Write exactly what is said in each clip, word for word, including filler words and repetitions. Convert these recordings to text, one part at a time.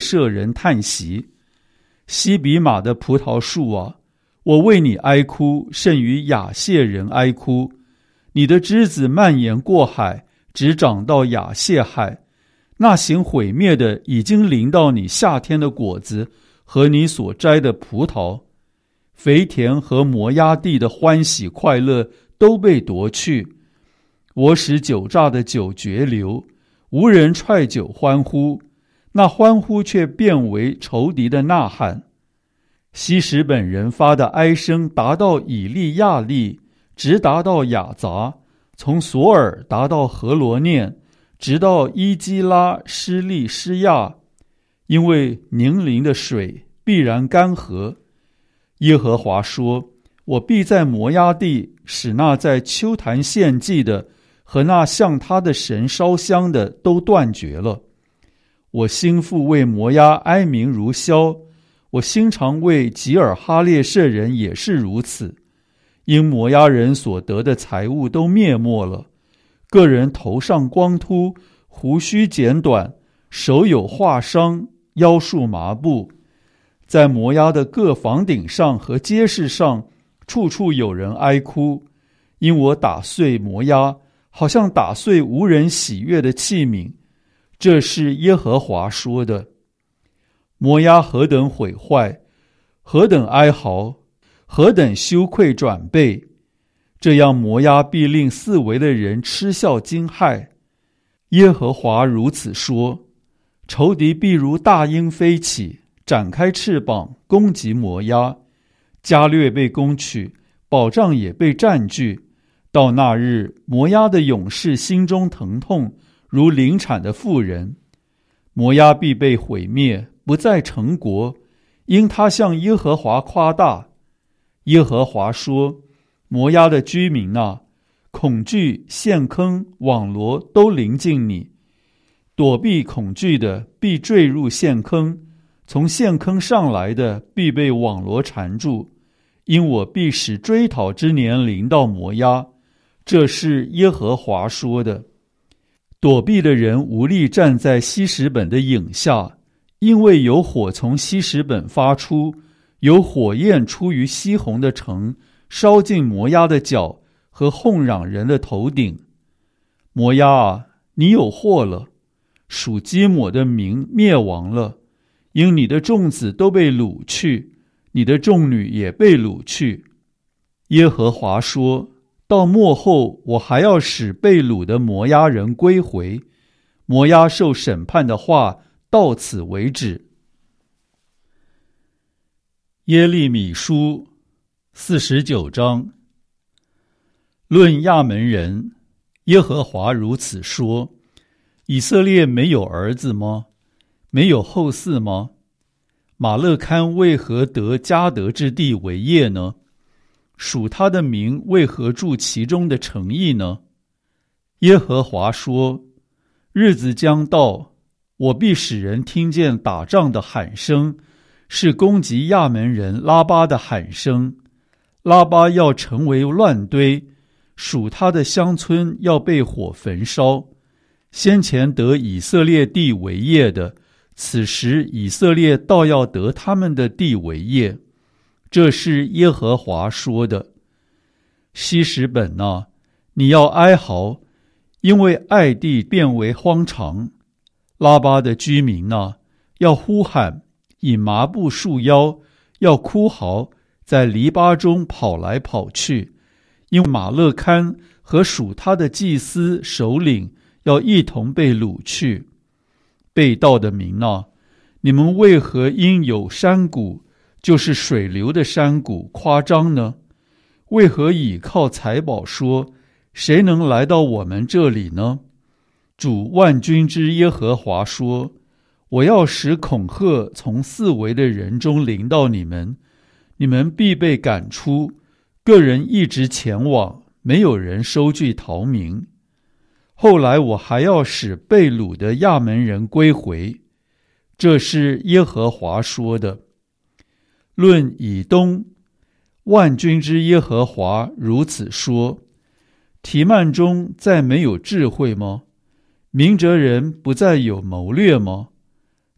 舍人叹息：西比玛的葡萄树啊，我为你哀哭，甚于亚谢人哀哭。你的枝子蔓延过海，直长到亚谢海。那行毁灭的已经临到你夏天的果子和你所摘的葡萄。肥田和摩押地的欢喜快乐都被夺去。我使酒榨的酒绝流，无人踹酒欢呼，那欢呼却变为仇敌的呐喊。希实本人发的哀声达到以利亚利，直达到雅杂，从索尔达到何罗念，直到伊基拉施利施亚，因为宁陵的水必然干涸。耶和华说：我必在摩押地使那在丘坛献祭的和那向他的神烧香的都断绝了。我心腹为摩押哀鸣如箫，我心肠为吉尔哈列舍人也是如此。因摩押人所得的财物都灭没了，个人头上光秃，胡须剪短，手有划伤，腰束麻布。在摩押的各房顶上和街市上，处处有人哀哭，因我打碎摩押，好像打碎无人喜悦的器皿。这是耶和华说的。摩押何等毁坏，何等哀嚎，何等羞愧转背，这样摩押必令四围的人嗤笑惊骇。耶和华如此说：仇敌必如大鹰飞起，展开翅膀攻击摩押。加略被攻取，保障也被占据。到那日，摩押的勇士心中疼痛，如临产的妇人。摩押必被毁灭，不再成国，因他向耶和华夸大。耶和华说：摩押的居民啊，恐惧、陷坑、网罗都临近你。躲避恐惧的必坠入陷坑，从陷坑上来的必被网罗缠住。因我必使追讨之年临到摩押。这是耶和华说的。躲避的人无力站在希实本的影下，因为有火从希实本发出，有火焰出于西宏的城，烧尽摩押的脚和哄嚷人的头顶。摩押啊，你有祸了！属基抹的民灭亡了，因你的众子都被掳去，你的众女也被掳去。耶和华说：到末后，我还要使被掳的摩押人归回。摩押受审判的话到此为止。耶利米书四十九章。论亚门人，耶和华如此说：以色列没有儿子吗？没有后嗣吗？马勒堪为何得迦得之地为业呢？属他的民为何住其中的城邑呢？耶和华说：日子将到，我必使人听见打仗的喊声，是攻击亚门人拉巴的喊声。拉巴要成为乱堆，属他的乡村要被火焚烧。先前得以色列地为业的，此时以色列倒要得他们的地为业。这是耶和华说的。希实本啊，你要哀嚎，因为爱地变为荒场。拉巴的居民啊，要呼喊，以麻布束腰，要哭嚎，在篱笆中跑来跑去。因为马勒堪和属他的祭司首领要一同被掳去。被盗的民啊，你们为何因有山谷，就是水流的山谷夸张呢？为何倚靠财宝说，谁能来到我们这里呢？主万军之耶和华说：我要使恐吓从四围的人中临到你们，你们必被赶出，个人一直前往，没有人收据逃民。后来我还要使被掳的亚门人归回。这是耶和华说的。论以东，万军之耶和华如此说：提曼中再没有智慧吗？明哲人不再有谋略吗？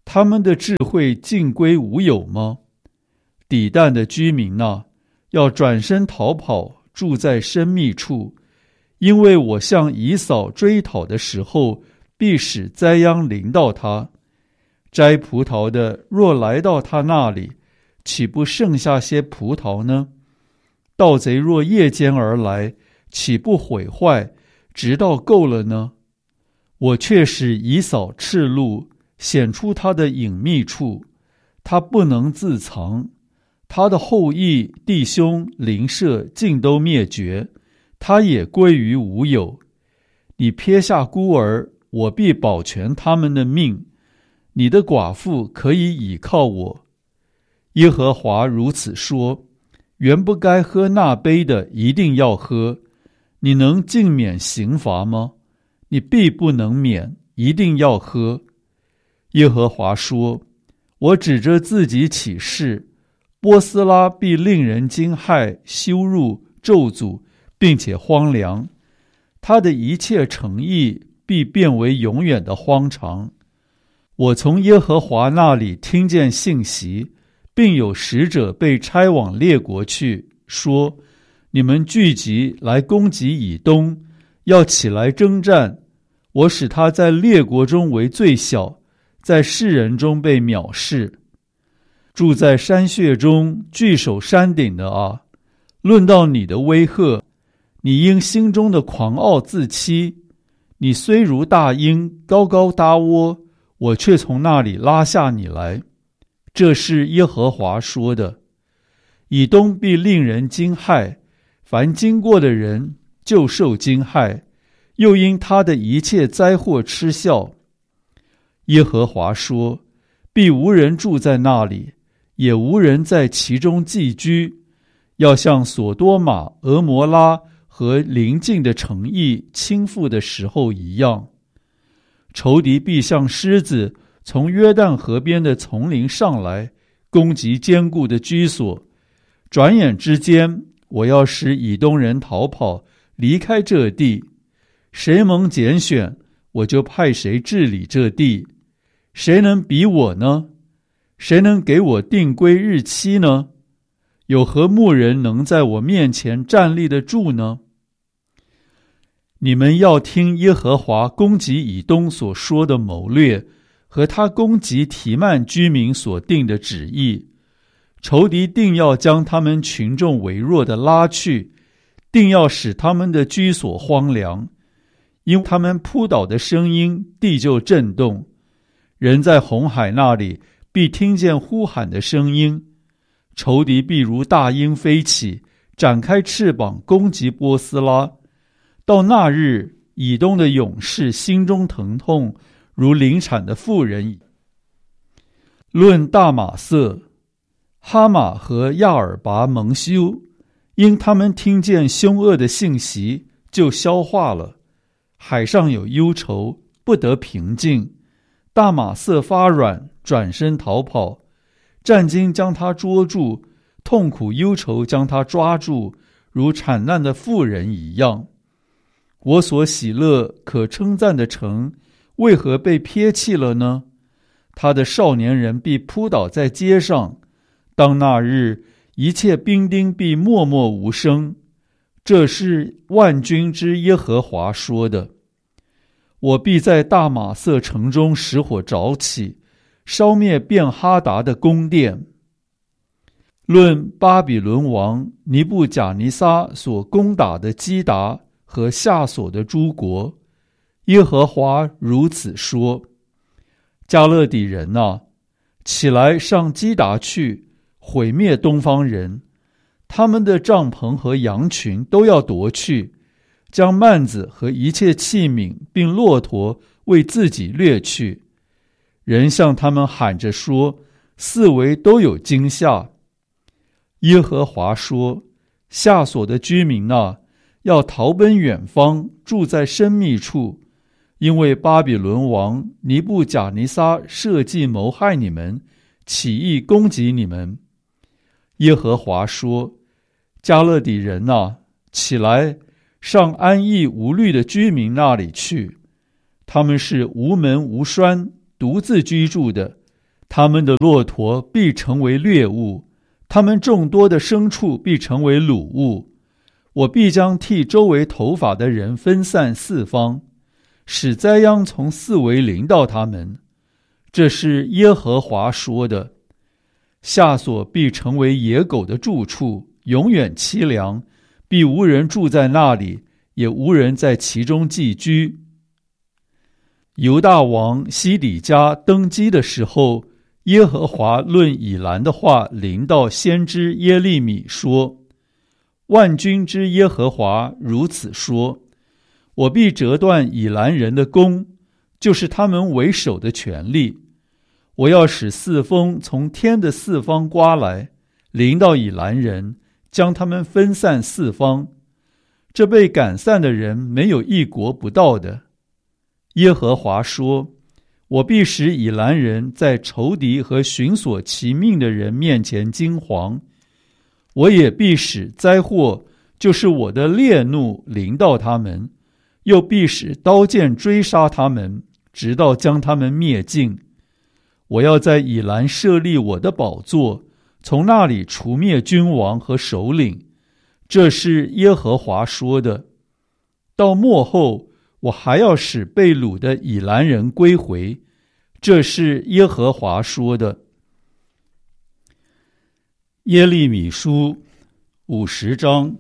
他们的智慧尽归无有吗？底但的居民啊，要转身逃跑，住在深密处，因为我向以扫追讨的时候，必使灾殃临到他。摘葡萄的若来到他那里，岂不剩下些葡萄呢？盗贼若夜间而来，岂不毁坏，直到够了呢？我却使以扫赤露，显出他的隐秘处，他不能自藏。他的后裔、弟兄、邻舍尽都灭绝，他也归于无有。你撇下孤儿，我必保全他们的命。你的寡妇可以倚靠我。耶和华如此说：原不该喝那杯的，一定要喝。你能尽免刑罚吗？你必不能免，一定要喝。耶和华说：我指着自己起誓，波斯拉必令人惊骇、羞辱、咒诅，并且荒凉。他的一切诚意必变为永远的荒场。我从耶和华那里听见信息，并有使者被差往列国去，说：你们聚集来攻击以东，要起来征战。我使他在列国中为最小，在世人中被藐视。住在山穴中、据守山顶的啊，论到你的威吓，你因心中的狂傲自欺。你虽如大鹰，高高搭窝，我却从那里拉下你来。这是耶和华说的。以东必令人惊骇，凡经过的人就受惊骇，又因他的一切灾祸嗤笑。耶和华说：必无人住在那里，也无人在其中寄居，要像所多玛、俄摩拉和邻近的城邑倾覆的时候一样。仇敌必像狮子从约旦河边的丛林上来，攻击坚固的居所。转眼之间，我要使以东人逃跑，离开这地。谁蒙拣选，我就派谁治理这地。谁能比我呢？谁能给我定规日期呢？有何牧人能在我面前站立得住呢？你们要听耶和华攻击以东所说的谋略，和他攻击提曼居民所定的旨意。仇敌定要将他们群众微弱的拉去，定要使他们的居所荒凉。因他们扑倒的声音，地就震动。人在红海那里必听见呼喊的声音。仇敌必如大鹰飞起，展开翅膀攻击波斯拉。到那日，以东的勇士心中疼痛，如临产的妇人。论大马色、哈马和亚尔拔蒙羞，因他们听见凶恶的信息，就消化了。海上有忧愁，不得平静。大马色发软，转身逃跑。战惊将他捉住，痛苦忧愁将他抓住，如产难的妇人一样。我所喜乐可称赞的城，为何被撇弃了呢？他的少年人必扑倒在街上。当那日，一切兵丁必默默无声。这是万军之耶和华说的。我必在大马色城中使火着起，烧灭便哈达的宫殿。论巴比伦王尼布甲尼撒所攻打的基达和下所的诸国，耶和华如此说：加勒底人啊，起来上基达去，毁灭东方人。他们的帐篷和羊群都要夺去，将幔子和一切器皿并骆驼为自己掠去。人向他们喊着说：四围都有惊吓。耶和华说：下所的居民啊，要逃奔远方，住在深密处，因为巴比伦王尼布甲尼撒设计谋害你们，起意攻击你们。耶和华说：加勒底人啊，起来，上安逸无虑的居民那里去。他们是无门无栓，独自居住的， 他们的骆驼必成为掠物，他们众多的牲畜必成为掳物。我必将剃周围头发的人分散四方，使灾殃从四围临到他们。这是耶和华说的。下所必成为野狗的住处，永远凄凉，必无人住在那里，也无人在其中寄居。犹大王西底家登基的时候，耶和华论以兰的话临到先知耶利米说：万军之耶和华如此说，我必折断以兰人的弓，就是他们为首的权力。我要使四风从天的四方刮来，临到以兰人，将他们分散四方。这被赶散的人没有一国不到的。耶和华说：我必使以兰人在仇敌和寻索其命的人面前惊惶，我也必使灾祸，就是我的烈怒临到他们，又必使刀剑追杀他们，直到将他们灭尽。我要在以兰设立我的宝座，从那里除灭君王和首领。这是耶和华说的。到末后，我还要使被掳的以兰人归回。这是耶和华说的。耶利米书五十章。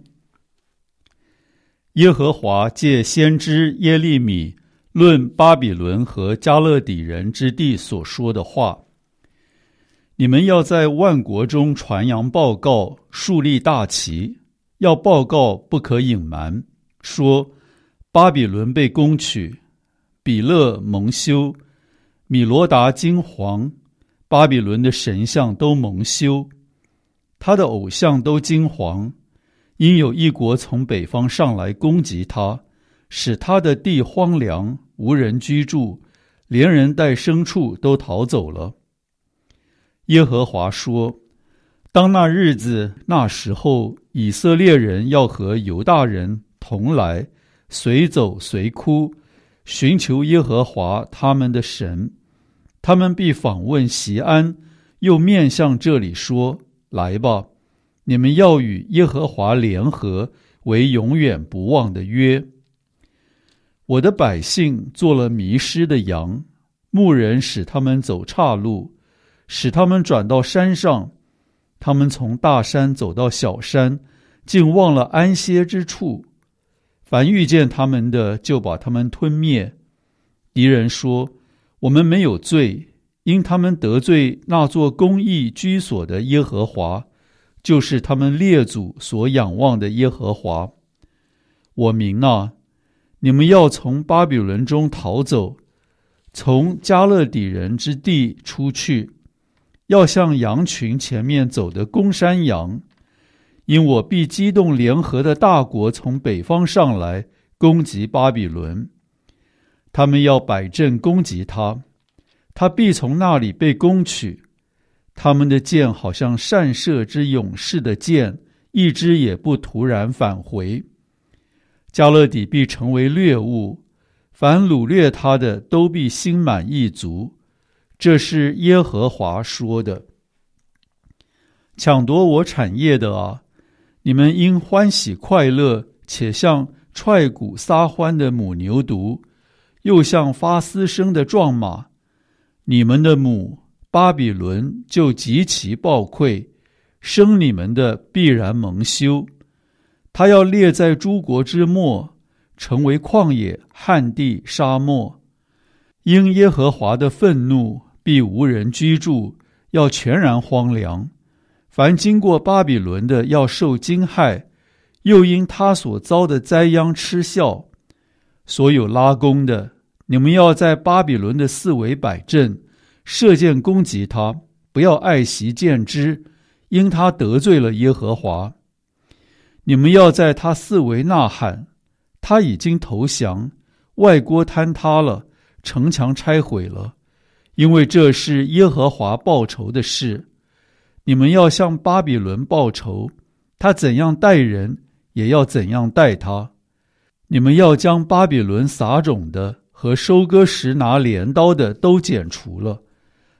耶和华借先知耶利米论巴比伦和迦勒底人之地所说的话：你们要在万国中传扬报告，树立大旗，要报告不可隐瞒，说巴比伦被攻取，比勒蒙羞，米罗达惊惶，巴比伦的神像都蒙羞，他的偶像都惊惶，因有一国从北方上来攻击他，使他的地荒凉，无人居住，连人带牲畜都逃走了。耶和华说：当那日子那时候，以色列人要和犹大人同来，随走随哭，寻求耶和华他们的神。他们必访问锡安，又面向这里说：来吧，你们要与耶和华联合，为永远不忘的约。我的百姓做了迷失的羊，牧人使他们走岔路，使他们转到山上。他们从大山走到小山，竟忘了安歇之处。凡遇见他们的，就把他们吞灭。敌人说：我们没有罪，因他们得罪那座公义居所的耶和华，就是他们列祖所仰望的耶和华。我民啊，你们要从巴比伦中逃走，从迦勒底人之地出去，要像羊群前面走的公山羊。因我必激动联合的大国从北方上来，攻击巴比伦。他们要摆阵攻击他，他必从那里被攻取。他们的箭好像善射之勇士的箭，一支也不突然返回。迦勒底必成为掠物，凡掳掠他的都必心满意足。这是耶和华说的。抢夺我产业的啊，你们应欢喜快乐，且像踹鼓撒欢的母牛犊，又像发嘶声的壮马。你们的母巴比伦就极其暴溃，生你们的必然蒙羞。他要列在诸国之末，成为旷野、旱地、沙漠。因耶和华的愤怒，必无人居住，要全然荒凉。凡经过巴比伦的要受惊骇，又因他所遭的灾殃嗤笑。所有拉弓的，你们要在巴比伦的四围摆阵，射箭攻击他，不要爱惜箭支，因他得罪了耶和华。你们要在他四围呐喊，他已经投降，外郭坍塌了，城墙拆毁了，因为这是耶和华报仇的事。你们要向巴比伦报仇，他怎样待人，也要怎样待他。你们要将巴比伦撒种的和收割时拿镰刀的都剪除了，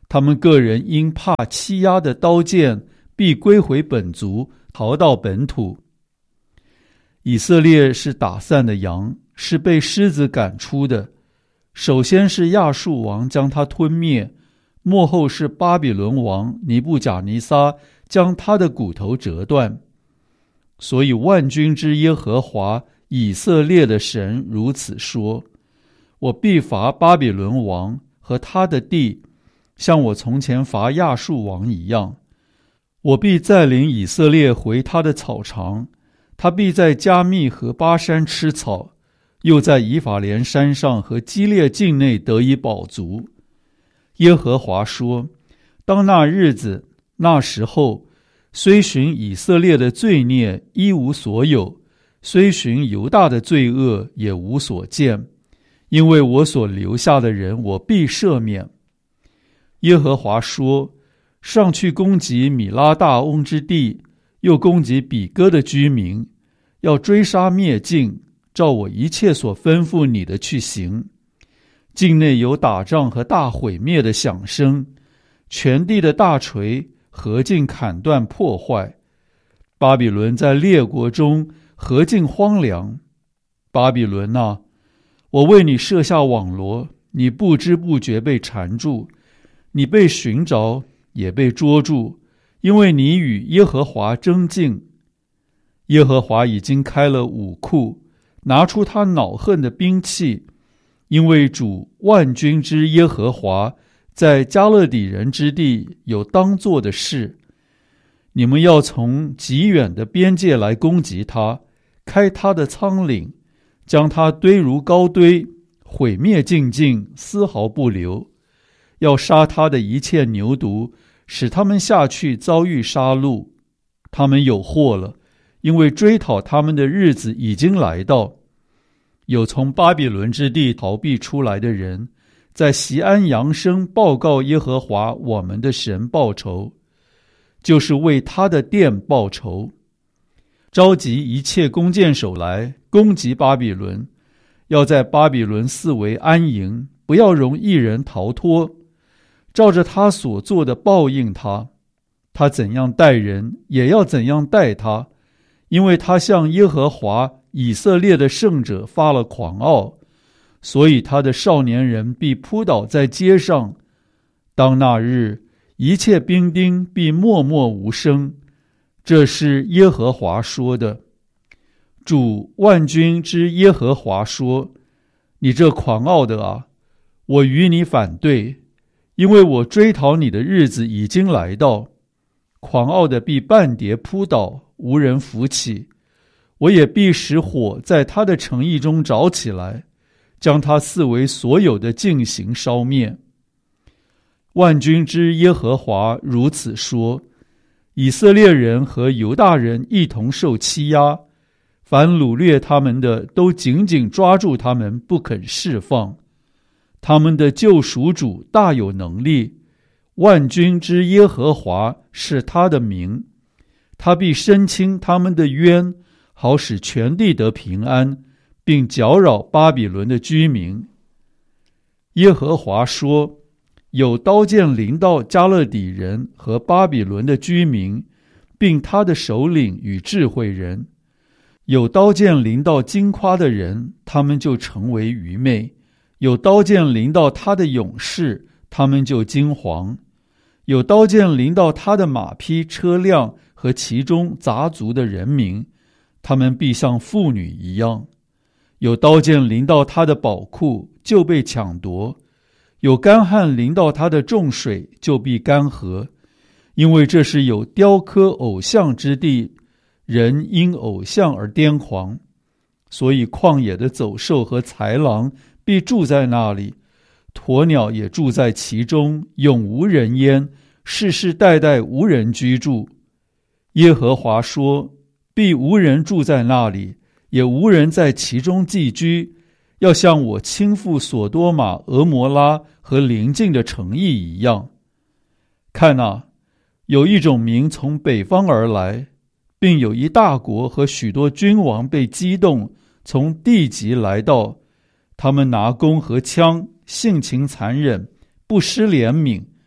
他们个人因怕欺压的刀剑，必归回本族，逃到本土。以色列是打散的羊，是被狮子赶出的。首先是亚述王将他吞灭，末后是巴比伦王尼布甲尼撒将他的骨头折断。所以万军之耶和华以色列的神如此说：我必罚巴比伦王和他的地，像我从前罚亚述王一样。我必再领以色列回他的草场，他必在加密和巴山吃草，又在以法莲山上和基列境内得以饱足。耶和华说：当那日子那时候，虽寻以色列的罪孽一无所有，虽寻犹大的罪恶也无所见，因为我所留下的人我必赦免。耶和华说：上去攻击米拉大翁之地，又攻击比哥的居民，要追杀灭尽，照我一切所吩咐你的去行。境内有打仗和大毁灭的响声，全地的大锤何尽砍断破坏。巴比伦在列国中何尽荒凉。巴比伦啊，我为你设下网罗，你不知不觉被缠住，你被寻着，也被捉住，因为你与耶和华争竞。耶和华已经开了武库，拿出他恼恨的兵器，因为主万军之耶和华在加勒底人之地有当做的事。你们要从极远的边界来攻击他，开他的仓廪，将他堆如高堆，毁灭尽尽，丝毫不留。要杀他的一切牛犊，使他们下去遭遇杀戮。他们有祸了，因为追讨他们的日子已经来到。有从巴比伦之地逃避出来的人，在锡安扬声报告耶和华我们的神报仇，就是为他的殿报仇。召集一切弓箭手来攻击巴比伦，要在巴比伦四围安营，不要容一人逃脱。照着他所做的报应他，他怎样待人，也要怎样待他，因为他向耶和华以色列的圣者发了狂傲，所以他的少年人必扑倒在街上。当那日，一切兵丁必默默无声。这是耶和华说的。主万军之耶和华说：你这狂傲的啊，我与你反对，因为我追讨你的日子已经来到。狂傲的必半跌扑倒，无人扶起。我也必使火在他的城邑中着起来，将他四围所有的尽行烧灭。万军之耶和华如此说：以色列人和犹大人一同受欺压，凡掳掠他们的都紧紧抓住他们，不肯释放。他们的救赎主大有能力，万军之耶和华是他的名，他必伸清他们的冤，好使全地得平安，并搅扰巴比伦的居民。耶和华说：有刀剑临到加勒底人和巴比伦的居民，并他的首领与智慧人。有刀剑临到矜夸的人，他们就成为愚昧；有刀剑临到他的勇士，他们就惊惶；有刀剑临到他的马匹、车辆和其中杂族的人民，他们必像妇女一样；有刀剑临到他的宝库，就被抢夺；有干旱临到他的众水，就必干涸。因为这是有雕刻偶像之地，人因偶像而癫狂，所以旷野的走兽和豺狼必住在那里，鸵鸟也住在其中，永无人烟，世世代代无人居住。耶和华说：必无人住在那里，也无人在其中寄居，要像我倾覆索多玛、俄摩拉和邻近的城邑一样。看啊，有一种民从北方而来，并有一大国和许多君王被激动，从地极来到。他们拿弓和枪，性情残忍，不施怜悯。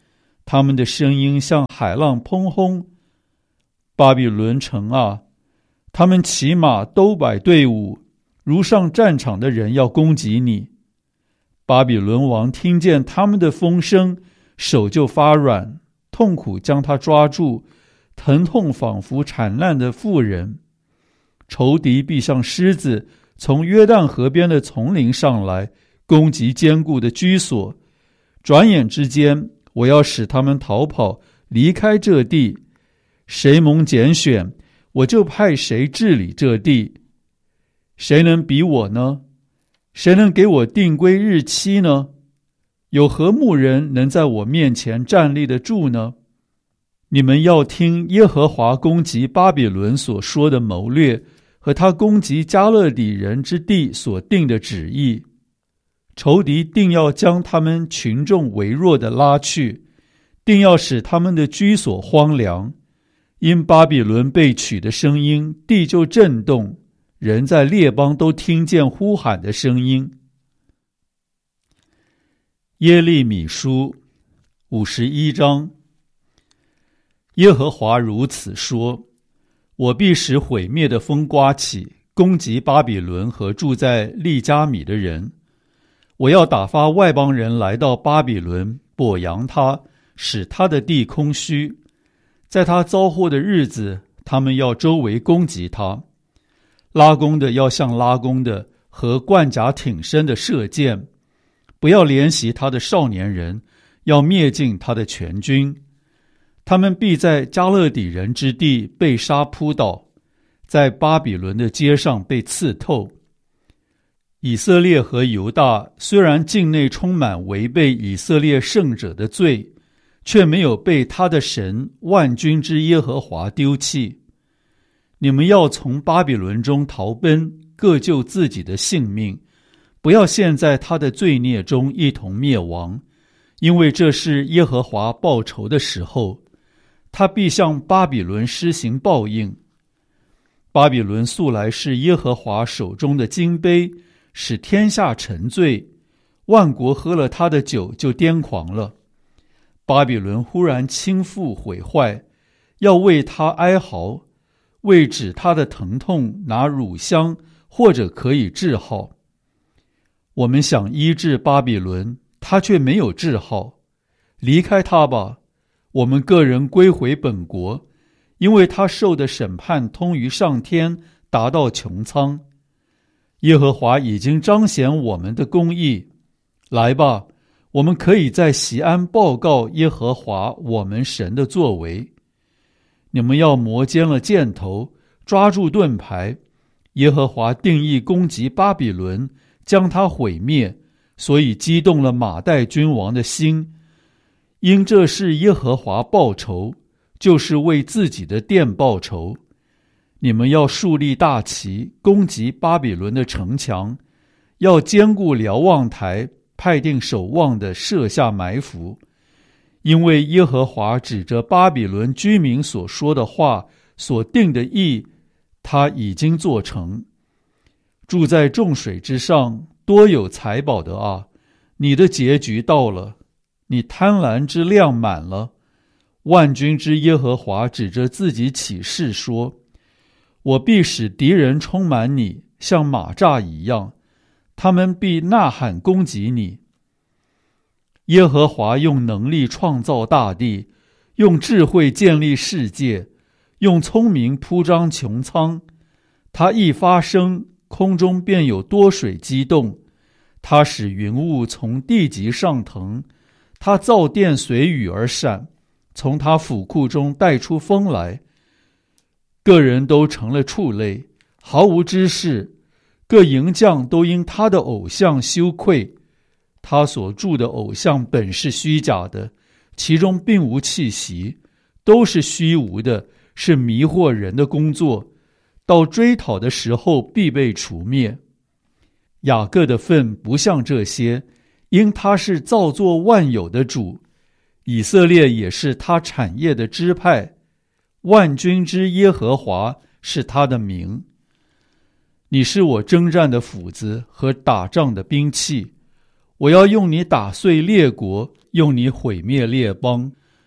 他们的声音像海浪砰轰。巴比伦城啊，他们骑马都摆队伍，如上战场的人要攻击你。巴比伦王听见他们的风声，手就发软，痛苦将他抓住，疼痛仿佛产难的妇人。仇敌必像狮子从约旦河边的丛林上来，攻击坚固的居所。转眼之间，我要使他们逃跑，离开这地。谁蒙拣选，我就派谁治理这地。谁能比我呢？谁能给我定规日期呢？有何牧人能在我面前站立得住呢？你们要听耶和华攻击巴比伦所说的谋略，和他攻击迦勒底人之地所定的旨意。仇敌定要将他们群众微弱的拉去，定要使他们的居所荒凉。因巴比伦被取的声音，地就震动，人在列邦都听见呼喊的声音。耶利米书五十一章。耶和华如此说：我必使毁灭的风刮起，攻击巴比伦和住在利加米的人。我要打发外邦人来到巴比伦，剥扬他，使他的地空虚。在他遭祸的日子，他们要周围攻击他。拉弓的要像拉弓的，和冠甲挺身的射箭。不要怜惜他的少年人，要灭尽他的全军。他们必在迦勒底人之地被杀扑倒，在巴比伦的街上被刺透。以色列和犹大虽然境内充满违背以色列圣者的罪，却没有被他的神万军之耶和华丢弃。你们要从巴比伦中逃奔，各救自己的性命，不要陷在他的罪孽中一同灭亡，因为这是耶和华报仇的时候，他必向巴比伦施行报应。巴比伦素来是耶和华手中的金杯，使天下沉醉，万国喝了他的酒就癫狂了。巴比伦忽然倾覆毁坏，要为他哀嚎，为止他的疼痛拿乳香，或者可以治好。我们想医治巴比伦，他却没有治好。离开他吧，我们个人归回本国，因为他受的审判通于上天，达到穹苍。耶和华已经彰显我们的公义。来吧，我们可以在锡安报告耶和华我们神的作为。你们要磨尖了箭头，抓住盾牌。耶和华定义攻击巴比伦，将他毁灭，所以激动了马代君王的心。因这是耶和华报仇，就是为自己的殿报仇。你们要树立大旗，攻击巴比伦的城墙，要坚固瞭望台，派定守望的设下埋伏。因为耶和华指着巴比伦居民所说的话，所定的意，他已经做成。住在众水之上，多有财宝的啊，你的结局到了，你贪婪之量满了。万军之耶和华指着自己起誓说：我必使敌人充满你，像马蚱一样，他们必呐喊攻击你。耶和华用能力创造大地，用智慧建立世界，用聪明铺张穹苍。他一发声，空中便有多水激动。他使云雾从地极上腾，他造电随雨而闪，从他府库中带出风来。个人都成了畜类，毫无知识，各营将都因他的偶像羞愧。他所铸的偶像本是虚假的，其中并无气息，都是虚无的，是迷惑人的工作，到追讨的时候必被除灭。雅各的份不像这些，因他是造作万有的主，以色列也是他产业的支派，万军之耶和华是他的名。你是我征战的斧子和打仗的兵器，我要用你打碎列国，用你毁灭列邦，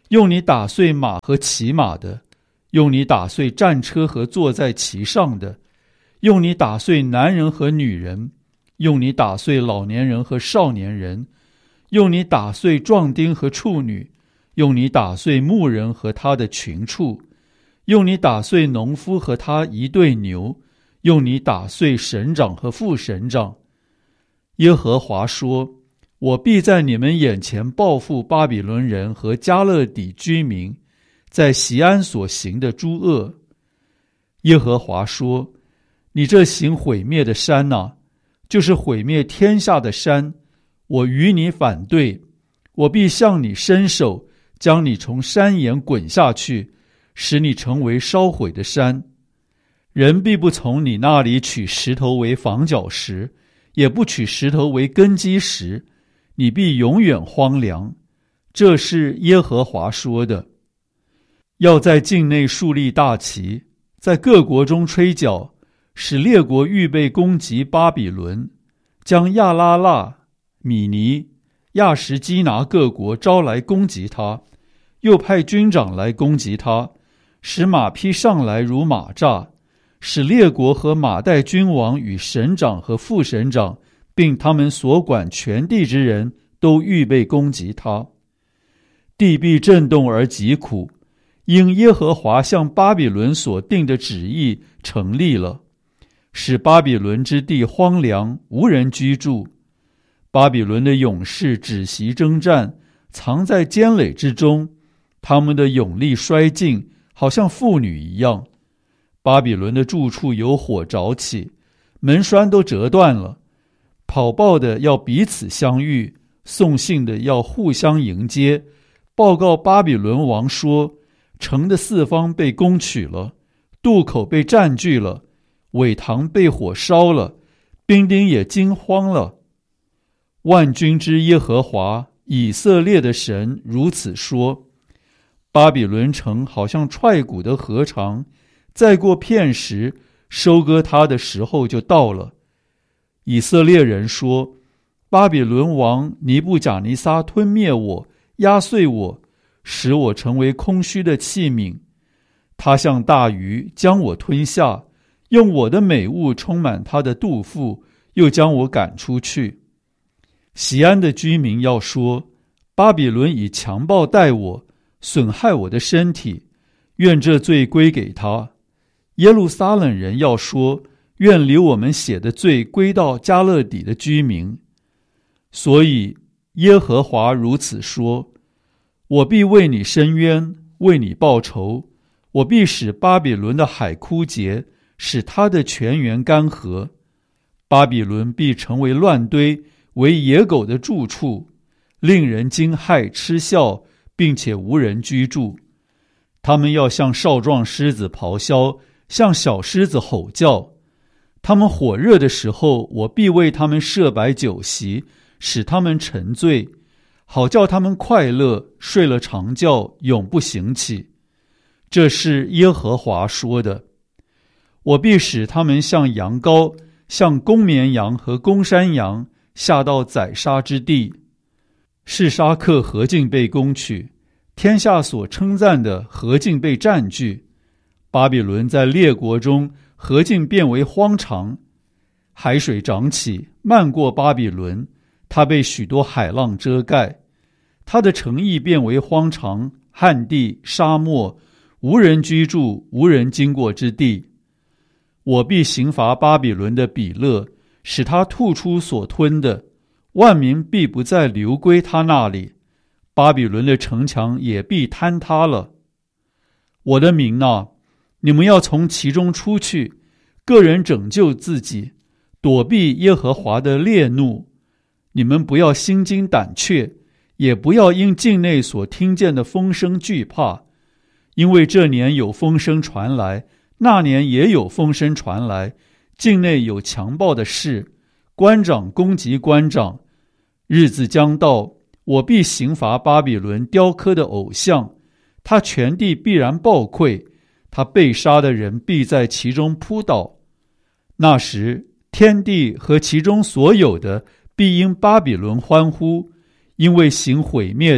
用你打碎马和骑马的，用你打碎战车和坐在其上的，用你打碎男人和女人，用你打碎老年人和少年人，用你打碎壮丁和处女，用你打碎牧人和他的群畜，用你打碎农夫和他一对牛，用你打碎省长和副省长。耶和华说，我必在你们眼前报复巴比伦人和迦勒底居民在锡安所行的诸恶。耶和华说，你这行毁灭的山啊，就是毁灭天下的山，我与你反对，我必向你伸手，将你从山岩滚下去，使你成为烧毁的山。人必不从你那里取石头为房角石，也不取石头为根基石，你必永远荒凉。这是耶和华说的。要在境内树立大旗，在各国中吹角，使列国预备攻击巴比伦，将亚拉腊、米尼、亚什基拿各国招来攻击他，又派军长来攻击他，使马匹上来如马蚱，使列国和马代君王与省长和副省长，并他们所管全地之人都预备攻击他。地必震动而极苦，因耶和华向巴比伦所定的旨意成立了，使巴比伦之地荒凉，无人居住。巴比伦的勇士止息征战，藏在坚垒之中，他们的勇力衰尽，好像妇女一样。巴比伦的住处有火着起，门栓都折断了。跑报的要彼此相遇，送信的要互相迎接，报告巴比伦王说，城的四方被攻取了，渡口被占据了，苇塘被火烧了，兵丁也惊慌了。万军之耶和华以色列的神如此说，巴比伦城好像踹鼓的禾场，再过片时，收割它的时候就到了。以色列人说，巴比伦王尼布甲尼撒吞灭我，压碎我，使我成为空虚的器皿。他像大鱼将我吞下，用我的美物充满他的肚腹，又将我赶出去。锡安的居民要说，巴比伦以强暴待我，损害我的身体，愿这罪归给他。耶路撒冷人要说，愿离我们血的罪归到迦勒底的居民。所以耶和华如此说，我必为你伸冤，为你报仇，我必使巴比伦的海枯竭，使他的泉源干涸。巴比伦必成为乱堆，为野狗的住处，令人惊骇嗤笑，并且无人居住。他们要像少壮狮子咆哮，像小狮子吼叫。他们火热的时候，我必为他们设摆酒席，使他们沉醉，好叫他们快乐，睡了长觉，永不醒起。这是耶和华说的。我必使他们像羊羔，像公绵羊和公山羊，下到宰杀之地。示沙克何竟被攻取，天下所称赞的何竟被占据。巴比伦在列国中何竟变为荒场，海水涨起，漫过巴比伦，它被许多海浪遮盖。它的城邑变为荒场，旱地、沙漠，无人居住，无人经过之地。我必刑罚巴比伦的比勒，使他吐出所吞的，万民必不再流归他那里，巴比伦的城墙也必坍塌了。我的民啊，你们要从其中出去，个人拯救自己，躲避耶和华的烈怒。你们不要心惊胆怯，也不要因境内所听见的风声惧怕，因为这年有风声传来，那年也有风声传来，境内有强暴的事，官长攻击官长。日子将到，我必刑罚巴比伦雕刻的偶像，他全地必然暴溃，他被杀的人必在其中扑倒。那时，天地和其中所有的必因巴比伦欢呼，因为行毁灭的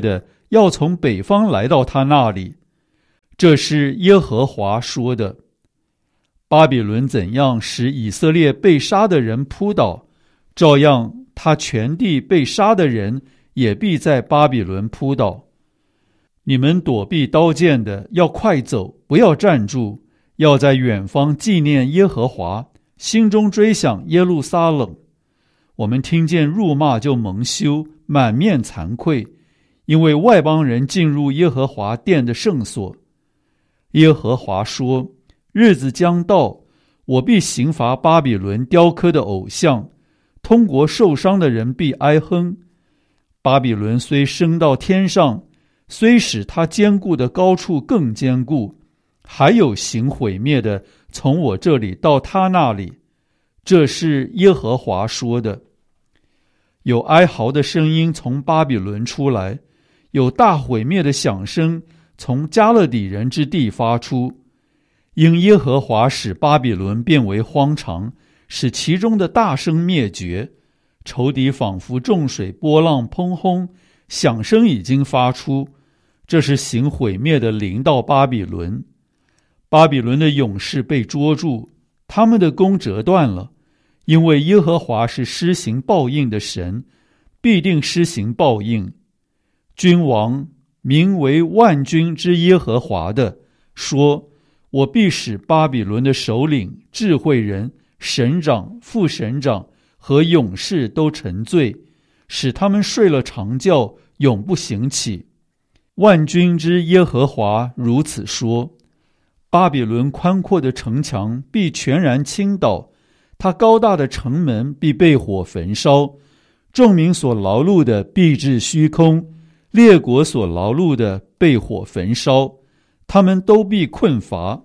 要从北方来到他那里。这是耶和华说的。巴比伦怎样使以色列被杀的人扑倒，照样他全地被杀的人也必在巴比伦扑倒。你们躲避刀剑的要快走，不要站住，要在远方纪念耶和华，心中追想耶路撒冷。我们听见辱骂就蒙羞，满面惭愧，因为外邦人进入耶和华殿的圣所。耶和华说，日子将到，我必刑罚巴比伦雕刻的偶像，通国受伤的人必哀哼。巴比伦虽升到天上，虽使他坚固的高处更坚固，还有行毁灭的从我这里到他那里。这是耶和华说的。有哀嚎的声音从巴比伦出来，有大毁灭的响声从加勒底人之地发出。因耶和华使巴比伦变为荒场，使其中的大声灭绝。仇敌仿佛众水，波浪砰轰，响声已经发出。这是行毁灭的临到巴比伦。巴比伦的勇士被捉住，他们的弓折断了。因为耶和华是施行报应的神，必定施行报应。君王名为万军之耶和华的说，我必使巴比伦的首领、智慧人、省长、副省长和勇士都沉醉，使他们睡了长觉，永不醒起。万军之耶和华如此说，巴比伦宽阔的城墙必全然倾倒，他高大的城门必被火焚烧，众民所劳碌的必至虚空，列国所劳碌的被火焚烧，他们都必困乏。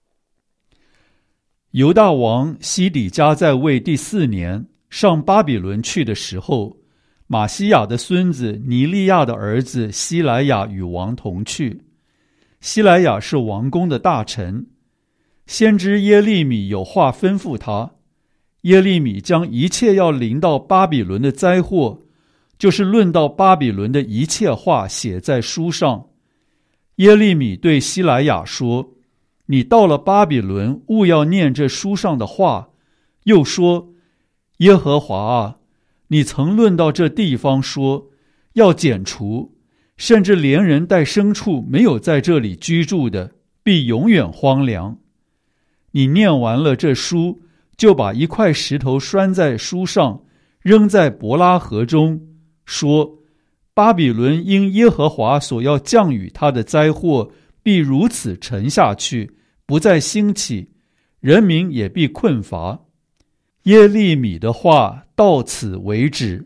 犹大王西底家在位第四年，上巴比伦去的时候，马西亚的孙子尼利亚的儿子西莱亚与王同去。西莱亚是王宫的大臣，先知耶利米有话吩咐他。耶利米将一切要临到巴比伦的灾祸，就是论到巴比伦的一切话写在书上。耶利米对西莱亚说，你到了巴比伦，务要念这书上的话。又说，耶和华啊，你曾论到这地方说，要剪除，甚至连人带牲畜没有在这里居住的，必永远荒凉。你念完了这书，就把一块石头拴在书上，扔在伯拉河中，说，巴比伦因耶和华所要降雨他的灾祸，必如此沉下去，不再兴起，人民也必困乏。耶利米的话到此为止。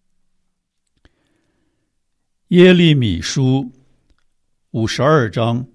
耶利米书五十二章。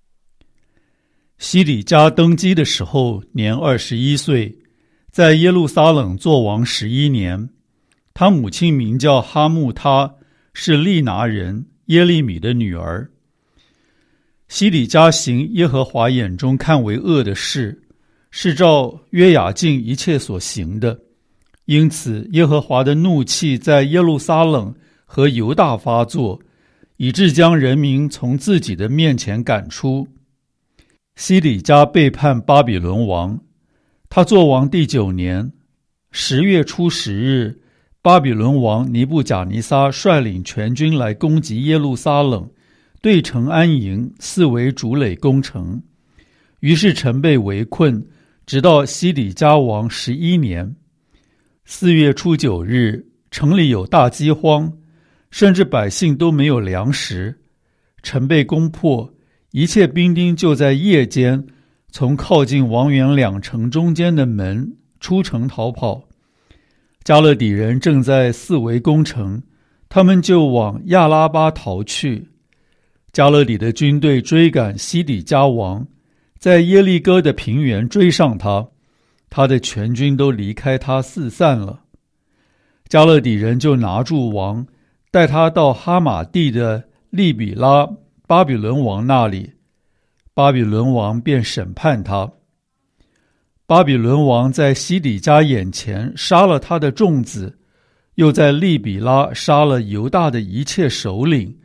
西底家登基的时候，年二十一岁，在耶路撒冷作王十一年。他母亲名叫哈木他，是利拿人耶利米的女儿。西底家行耶和华眼中看为恶的事，是照约雅敬一切所行的。因此耶和华的怒气在耶路撒冷和犹大发作，以致将人民从自己的面前赶出。西底家背叛巴比伦王，他作王第九年，十月初十日，巴比伦王尼布甲尼撒率领全军来攻击耶路撒冷，对城安营，四围筑垒攻城。于是城被围困，直到西底家王十一年。四月初九日，城里有大饥荒，甚至百姓都没有粮食。城被攻破，一切兵丁就在夜间从靠近王园两城中间的门出城逃跑。加勒底人正在四围攻城，他们就往亚拉巴逃去。加勒底的军队追赶西底家王，在耶利哥的平原追上他，他的全军都离开他四散了。加勒底人就拿住王，带他到哈马地的利比拉巴比伦王那里，巴比伦王便审判他。巴比伦王在西底家眼前杀了他的众子，又在利比拉杀了犹大的一切首领，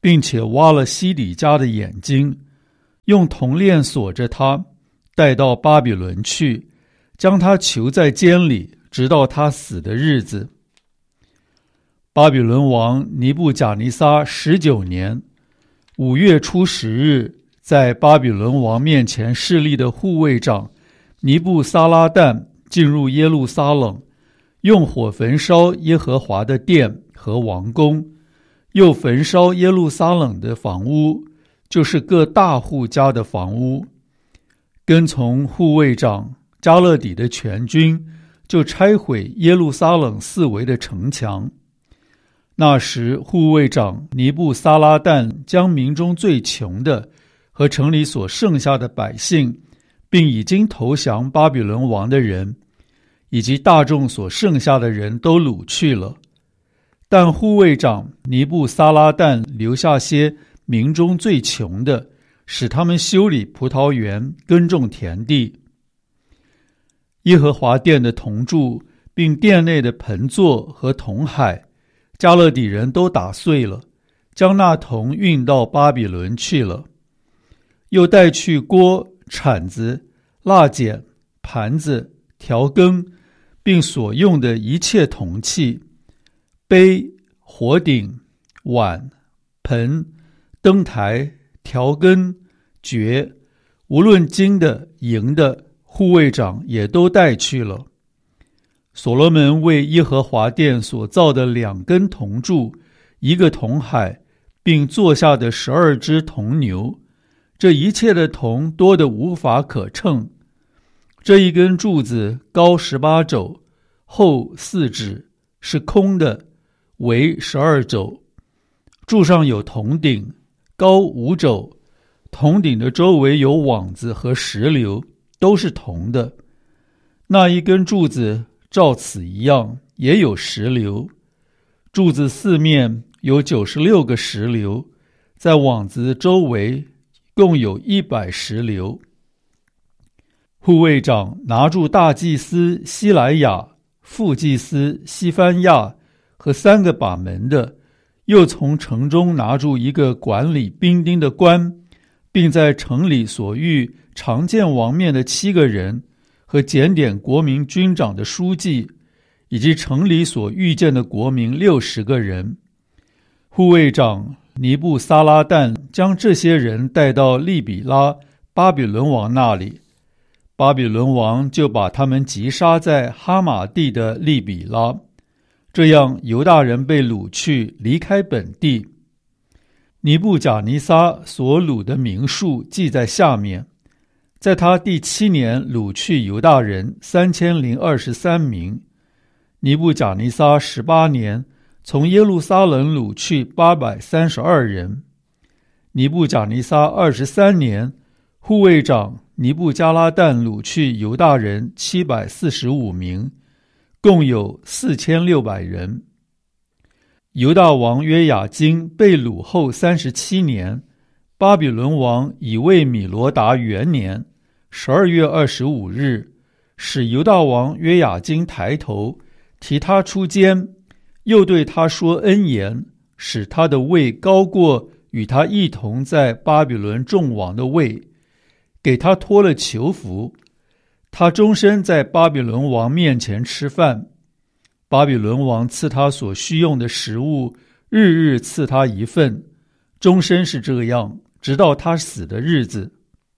并且挖了西底家的眼睛，用铜链锁着他，带到巴比伦去，将他囚在监里，直到他死的日子。巴比伦王尼布甲尼撒十九年五月初十日，在巴比伦王面前侍立的护卫长尼布撒拉旦进入耶路撒冷，用火焚烧耶和华的殿和王宫，又焚烧耶路撒冷的房屋，就是各大户家的房屋。跟从护卫长加勒底的全军，就拆毁耶路撒冷四围的城墙。那时护卫长尼布撒拉旦将民中最穷的和城里所剩下的百姓，并已经投降巴比伦王的人，以及大众所剩下的人都掳去了。但护卫长尼布撒拉旦留下些民中最穷的，使他们修理葡萄园，耕种田地。耶和华殿的铜柱，并殿内的盆座和铜海，加勒底人都打碎了，将那铜运到巴比伦去了。又带去锅、铲子、蜡剪、盘子、调羹，并所用的一切铜器，杯、火鼎、碗、盆、灯台、调羹、爵，无论金的、银的，护卫长也都带去了。所罗门为耶和华殿所造的两根铜柱，一个铜海，并坐下的十二只铜牛，这一切的铜多得无法可称。这一根柱子高十八肘，厚四指，是空的，围十二肘。柱上有铜顶，高五肘，铜顶的周围有网子和石榴，都是铜的。那一根柱子照此一样，也有石榴。柱子四面有九十六个石榴，在网子周围共有一百石榴。护卫长拿住大祭司西莱亚、副祭司西番亚和三个把门的，又从城中拿住一个管理兵丁的官，并在城里所遇常见王面的七个人，和检点国民军长的书记，以及城里所遇见的国民六十个人。护卫长尼布撒拉旦将这些人带到利比拉巴比伦王那里，巴比伦王就把他们击杀在哈马地的利比拉。这样犹大人被掳去，离开本地。尼布甲尼撒所掳的名数记在下面。在他第七年掳去犹大人三千零二十三名。尼布甲尼撒十八年从耶路撒冷掳去八百三十二人。尼布甲尼撒二十三年，护卫长尼布加拉旦掳去犹大人七百四十五名，共有四千六百人。犹大王约雅斤被掳后三十七年，巴比伦王以为米罗达元年十二月二十五日，使犹大王约雅斤抬头，提他出监，又对他说恩言，使他的位高过与他一同在巴比伦众王的位，给他脱了囚服。他终身在巴比伦王面前吃饭，巴比伦王赐他所需用的食物，日日赐他一份，终身是这样，直到他死的日子。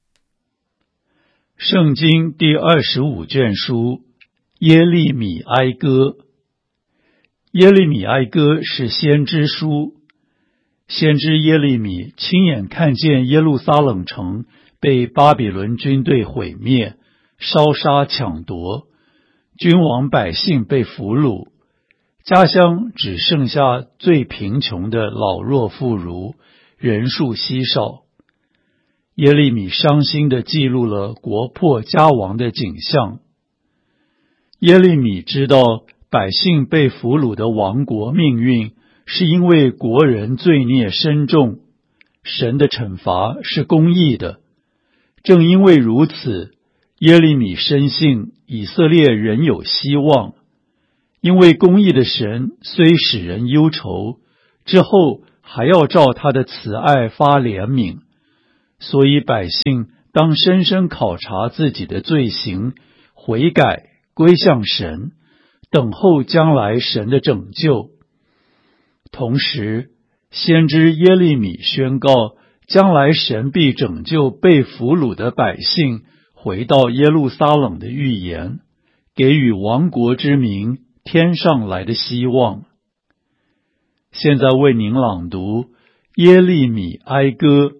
圣经第二十五卷书，耶利米哀歌。耶利米哀歌是先知书。先知耶利米亲眼看见耶路撒冷城被巴比伦军队毁灭，烧杀抢夺，君王百姓被俘虏，家乡只剩下最贫穷的老弱妇孺，人数稀少。耶利米伤心地记录了国破家亡的景象。耶利米知道百姓被俘虏的亡国命运，是因为国人罪孽深重，神的惩罚是公义的。正因为如此，耶利米深信以色列仍有希望，因为公义的神虽使人忧愁，之后还要照他的慈爱发怜悯。所以百姓当深深考察自己的罪行，悔改归向神，等候将来神的拯救。同时，先知耶利米宣告，将来神必拯救被俘虏的百姓回到耶路撒冷的预言，给予亡国之民天上来的希望。现在为您朗读耶利米哀歌。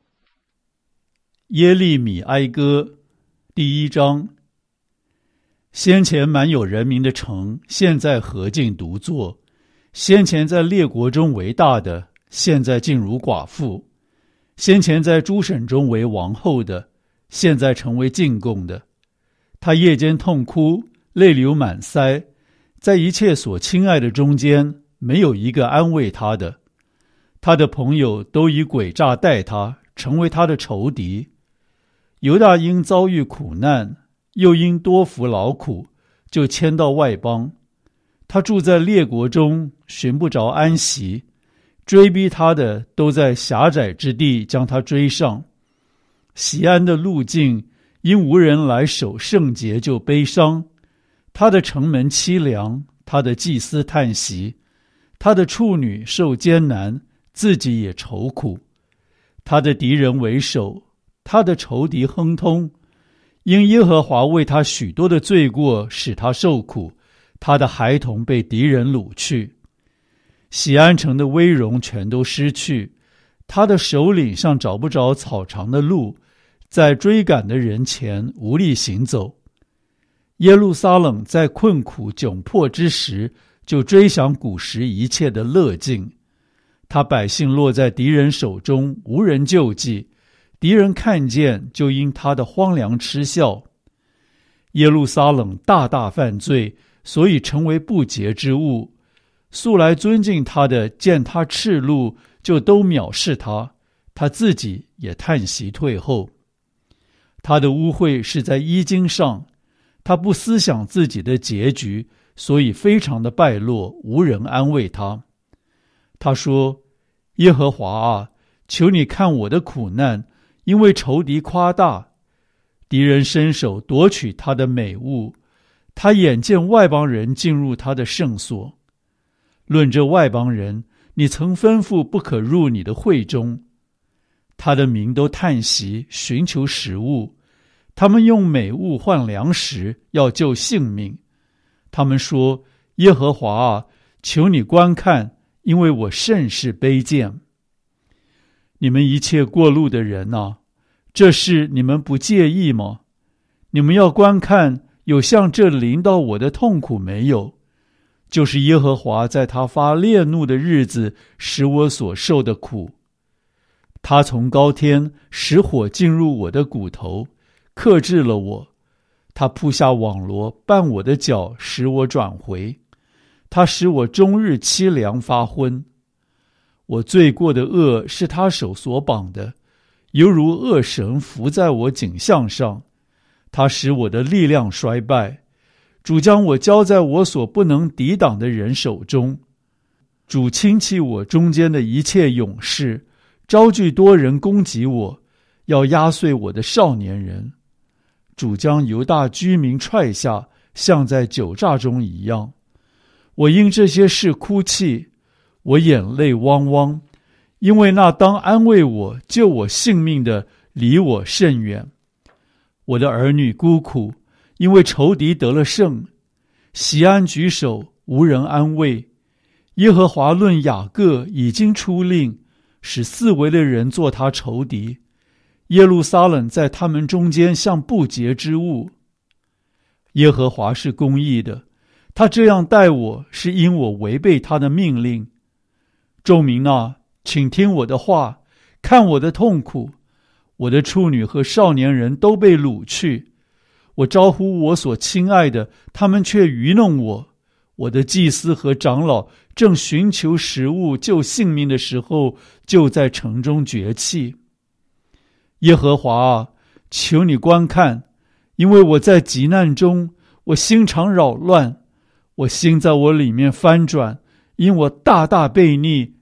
耶利米哀歌第一章。先前满有人民的城，现在何竟独坐；先前在列国中为大的，现在竟如寡妇；先前在诸省中为王后的，现在成为进贡的。他夜间痛哭，泪流满腮，在一切所亲爱的中间，没有一个安慰他的。他的朋友都以诡诈待他，成为他的仇敌。犹大因遭遇苦难，又因多服劳苦，就迁到外邦。他住在列国中，寻不着安息。追逼他的都在狭窄之地将他追上。锡安的路径，因无人来守圣洁就悲伤。他的城门凄凉，他的祭司叹息，他的处女受艰难，自己也愁苦。他的敌人为首，他的仇敌亨通。因耶和华为他许多的罪过使他受苦，他的孩童被敌人掳去。锡安城的威荣全都失去，他的首领像找不着草长的路，在追赶的人前无力行走。耶路撒冷在困苦窘迫之时，就追想古时一切的乐境。他百姓落在敌人手中，无人救济，敌人看见，就因他的荒凉嗤笑。耶路撒冷大大犯罪，所以成为不洁之物。素来尊敬他的，见他赤露，就都藐视他，他自己也叹息退后。他的污秽是在衣襟上，他不思想自己的结局，所以非常的败落，无人安慰他。他说：耶和华啊，求你看我的苦难，因为仇敌夸大，敌人伸手夺取他的美物，他眼见外邦人进入他的圣所。论这外邦人，你曾吩咐不可入你的会中。他的民都叹息，寻求食物，他们用美物换粮食，要救性命。他们说：耶和华啊，求你观看，因为我甚是卑贱。你们一切过路的人啊，这事你们不介意吗？你们要观看，有像这临到我的痛苦没有？就是耶和华在他发烈怒的日子使我所受的苦。他从高天使火进入我的骨头，克制了我。他铺下网罗，绊我的脚，使我转回。他使我终日凄凉发昏。我罪过的恶是他手所绑的，犹如恶绳伏在我颈项上。他使我的力量衰败。主将我交在我所不能抵挡的人手中。主轻弃我中间的一切勇士，招聚多人攻击我，要压碎我的少年人。主将犹大居民踹下，像在酒榨中一样。我因这些事哭泣，我眼泪汪汪，因为那当安慰我、救我性命的离我甚远。我的儿女孤苦，因为仇敌得了胜。锡安举手，无人安慰。耶和华论雅各已经出令，使四围的人做他仇敌。耶路撒冷在他们中间像不洁之物。耶和华是公义的，他这样待我，是因我违背他的命令。众民啊，请听我的话，看我的痛苦。我的处女和少年人都被掳去。我招呼我所亲爱的，他们却愚弄我。我的祭司和长老正寻求食物救性命的时候，就在城中绝气。耶和华啊，求你观看，因为我在急难中，我心肠扰乱，我心在我里面翻转，因我大大悖逆，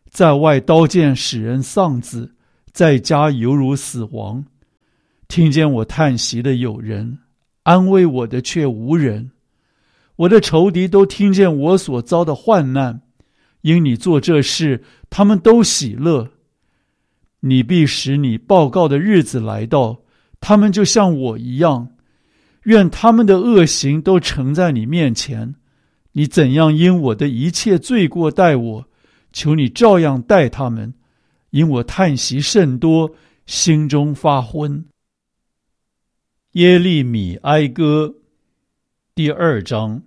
在外刀剑使人丧子，在家犹如死亡。听见我叹息的有人，安慰我的却无人。我的仇敌都听见我所遭的患难，因你做这事，他们都喜乐。你必使你报告的日子来到，他们就像我一样。愿他们的恶行都呈在你面前。你怎样因我的一切罪过待我，求你照样待他们，因我叹息甚多，心中发昏。耶利米哀歌第二章。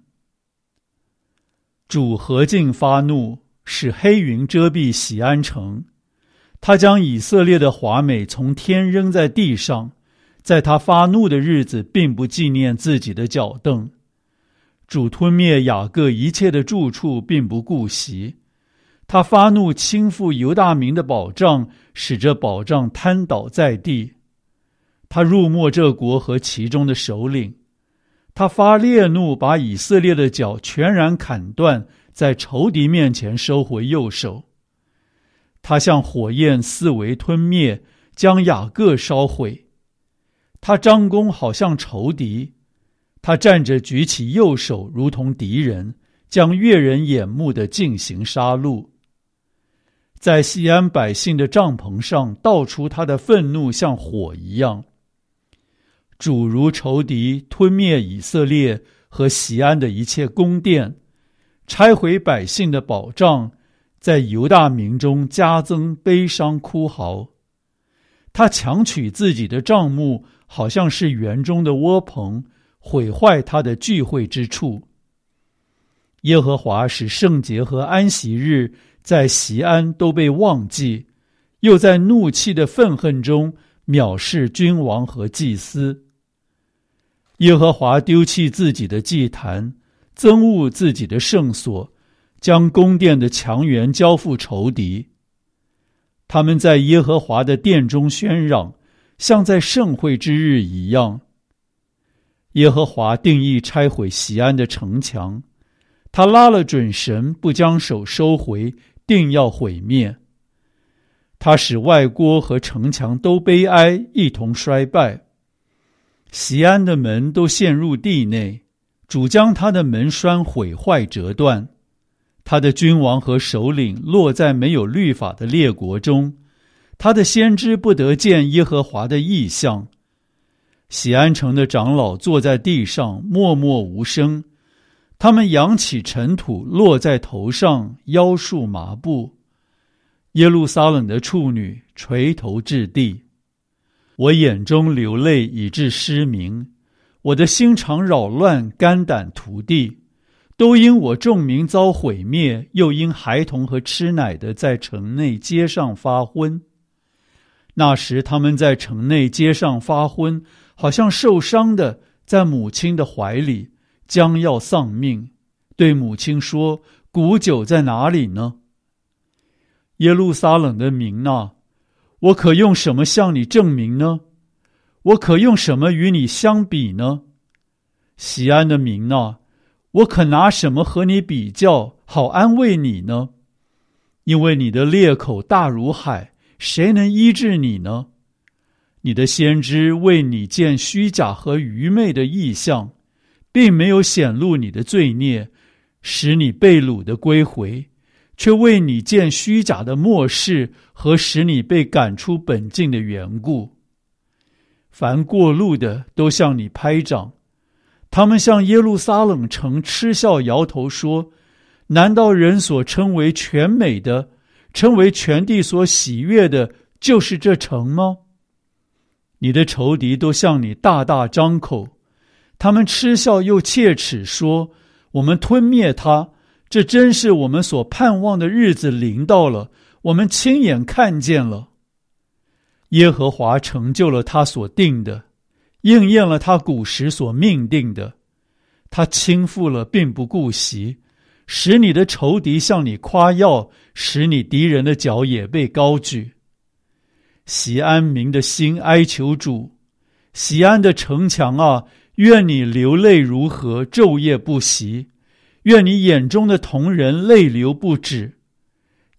主何竟发怒，使黑云遮蔽锡安城。他将以色列的华美从天扔在地上，在他发怒的日子并不纪念自己的脚凳。主吞灭雅各一切的住处，并不顾惜。他发怒倾覆犹大民的保障，使这保障瘫倒在地。他辱没这国和其中的首领。他发烈怒，把以色列的脚全然砍断，在仇敌面前收回右手。他像火焰四围吞灭，将雅各烧毁。他张弓好像仇敌，他站着举起右手，如同敌人，将悦人眼目的进行杀戮。在锡安百姓的帐篷上倒出他的愤怒，像火一样。主如仇敌吞灭以色列和锡安的一切宫殿，拆毁百姓的保障，在犹大民中加增悲伤哭嚎。他强取自己的帐幕，好像是园中的窝棚，毁坏他的聚会之处。耶和华使圣节和安息日在锡安都被忘记，又在怒气的愤恨中藐视君王和祭司。耶和华丢弃自己的祭坛，憎恶自己的圣所，将宫殿的墙垣交付仇敌。他们在耶和华的殿中喧嚷，像在盛会之日一样。耶和华定义拆毁锡安的城墙，他拉了准绳，不将手收回，定要毁灭。他使外郭和城墙都悲哀，一同衰败。锡安的门都陷入地内，主将他的门栓毁坏折断。他的君王和首领落在没有律法的列国中，他的先知不得见耶和华的异象。锡安城的长老坐在地上，默默无声，他们扬起尘土落在头上，腰束麻布。耶路撒冷的处女垂头至地。我眼中流泪以致失明，我的心肠扰乱，肝胆涂地，都因我众民遭毁灭，又因孩童和吃奶的在城内街上发昏。那时他们在城内街上发昏，好像受伤的在母亲的怀里，将要丧命，对母亲说：古酒在哪里呢？耶路撒冷的民啊，我可用什么向你证明呢？我可用什么与你相比呢？锡安的民啊，我可拿什么和你比较，好安慰你呢？因为你的裂口大如海，谁能医治你呢？你的先知为你见虚假和愚昧的异象，并没有显露你的罪孽，使你被掳的归回，却为你见虚假的末世和使你被赶出本境的缘故。凡过路的都向你拍掌，他们向耶路撒冷城嗤笑摇头说：难道人所称为全美的，称为全地所喜悦的，就是这城吗？你的仇敌都向你大大张口，他们嗤笑又切齿说：我们吞灭他，这真是我们所盼望的日子临到了，我们亲眼看见了。耶和华成就了他所定的，应验了他古时所命定的。他倾覆了并不顾惜，使你的仇敌向你夸耀，使你敌人的脚也被高举。锡安民的心哀求主，锡安的城墙啊，愿你流泪如河，昼夜不息，愿你眼中的瞳人泪流不止。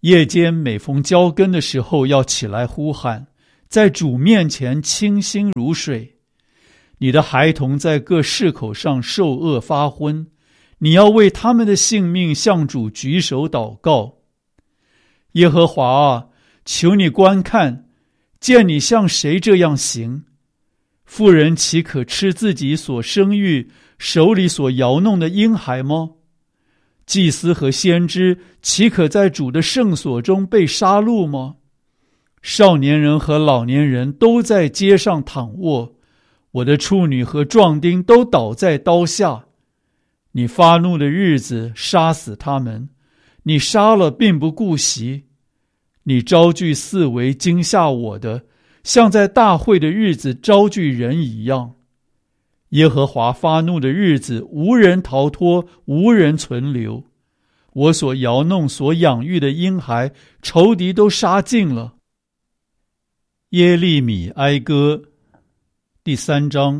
夜间每逢交更的时候，要起来呼喊，在主面前清心如水。你的孩童在各市口上受饿发昏，你要为他们的性命向主举手祷告。耶和华啊，求你观看，见你像谁这样行？妇人岂可吃自己所生育、手里所摇弄的婴孩吗？祭司和先知岂可在主的圣所中被杀戮吗？少年人和老年人都在街上躺卧，我的处女和壮丁都倒在刀下。你发怒的日子杀死他们，你杀了并不顾惜。你招聚四围惊吓我的，像在大会的日子招聚人一样。耶和华发怒的日子，无人逃脱，无人存留。我所摇弄、所养育的婴孩，仇敌都杀尽了。耶利米哀歌第三章。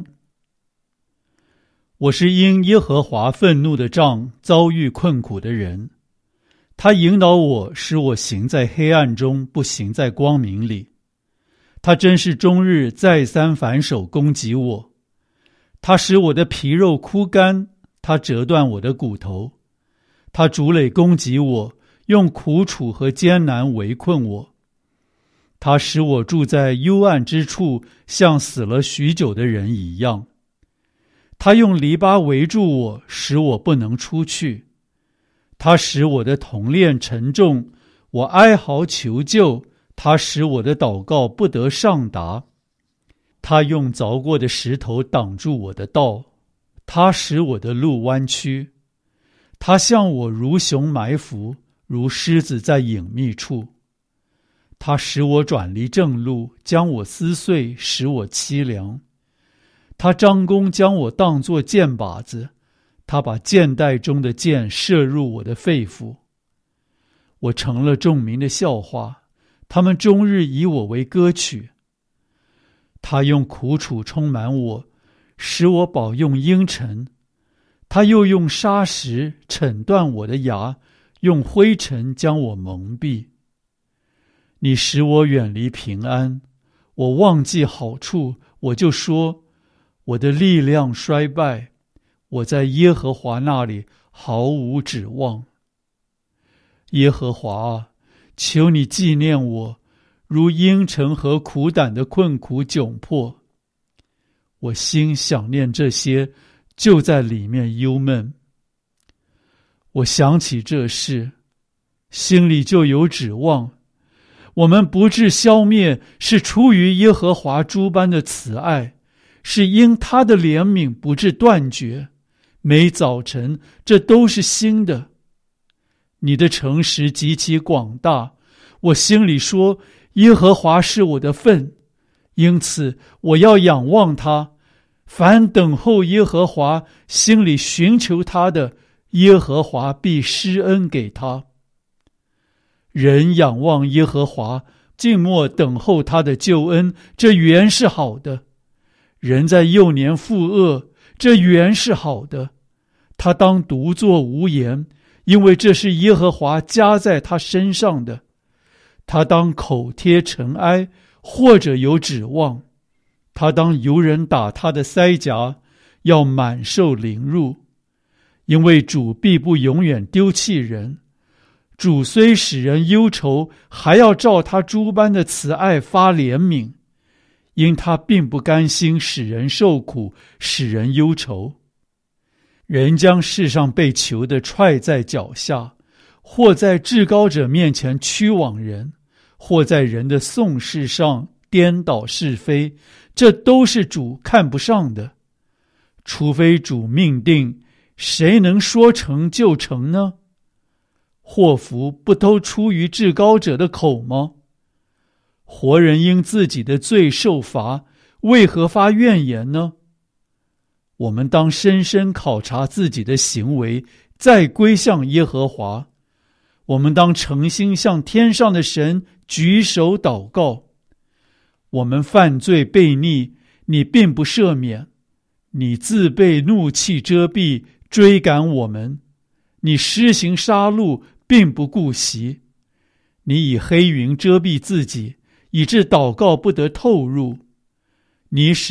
我是因耶和华愤怒的杖遭遇困苦的人，他引导我，使我行在黑暗中，不行在光明里。他真是终日再三反手攻击我，他使我的皮肉枯干，他折断我的骨头。他逐垒攻击我，用苦楚和艰难围困我。他使我住在幽暗之处，像死了许久的人一样。他用篱笆围住我，使我不能出去。他使我的铜链沉重，我哀嚎求救，他使我的祷告不得上达。他用凿过的石头挡住我的道，他使我的路弯曲。他向我如熊埋伏，如狮子在隐秘处。他使我转离正路，将我撕碎，使我凄凉。他张弓将我当作箭靶子，他把箭袋中的箭射入我的肺腑。我成了众民的笑话，他们终日以我为歌曲。他用苦楚充满我，使我饱用阴沉。他又用砂石惩断我的牙，用灰尘将我蒙蔽。你使我远离平安，我忘记好处，我就说，我的力量衰败，我在耶和华那里毫无指望。耶和华啊，求你纪念我，如阴沉和苦胆的困苦窘迫。我心想念这些，就在里面忧闷。我想起这事，心里就有指望。我们不致消灭，是出于耶和华诸般的慈爱，是因他的怜悯不致断绝。每早晨，这都是新的。你的诚实极其广大，我心里说，耶和华是我的份，因此我要仰望他。凡等候耶和华，心里寻求他的，耶和华必施恩给他。人仰望耶和华，静默等候他的救恩，这原是好的。人在幼年负恶，这原是好的。他当独坐无言，因为这是耶和华加在他身上的。他当口贴尘埃，或者有指望。他当由人打他的腮颊，要满受凌辱。因为主必不永远丢弃人，主虽使人忧愁，还要照他诸般的慈爱发怜悯，因他并不甘心使人受苦，使人忧愁。人将世上被囚的踹在脚下，或在至高者面前屈枉人，或在人的讼事上颠倒是非，这都是主看不上的。除非主命定，谁能说成就成呢？祸福不都出于至高者的口吗？活人因自己的罪受罚，为何发怨言呢？我们当深深考察自己的行为，再归向耶和华。我们当诚心向天上的神举手祷告。我们犯罪悖逆，你并不赦免，你自被怒气遮蔽，追赶我们，你施行杀戮，并不顾惜。 你以黑云遮蔽自己，以致祷告不得透入。你使